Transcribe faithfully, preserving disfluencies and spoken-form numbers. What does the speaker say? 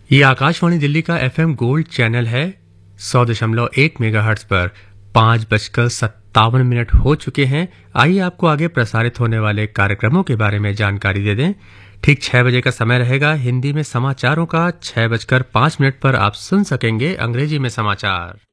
ये आकाशवाणी दिल्ली का FM gold channel है। सौ दशमलव एक मेगाहर्ट्ज पर पाँच बजकर सत्तावन मिनट हो चुके हैं। आइए आपको आगे प्रसारित होने वाले कार्यक्रमों के बारे में जानकारी दे दें। ठीक छह बजे का समय रहेगा हिंदी में समाचारों का। छह बजकर पाँच मिनट पर आप सुन सकेंगे अंग्रेजी में समाचार।